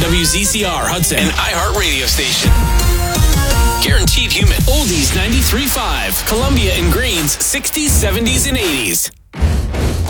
WZCR Hudson, an iHeart radio station. Guaranteed human. Oldies 93.5, Columbia and Greens 60s, 70s, and 80s.